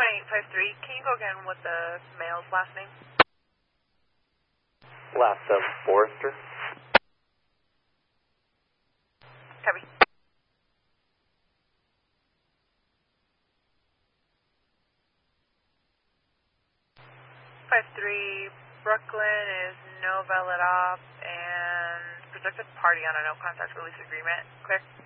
2853, can you go again with the male's last name? Last of Forrester. Copy. 53 Brooklyn is no valid op and projected party on a no contact release agreement. Clear.